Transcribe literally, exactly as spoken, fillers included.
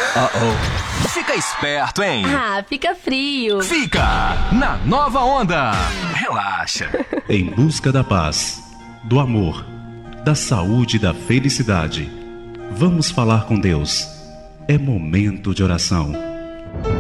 Uh-oh. Fica esperto, hein? Ah, fica frio. Fica na Nova Onda. Relaxa. Em busca da paz, do amor, da saúde e da felicidade. Vamos falar com Deus. É momento de oração.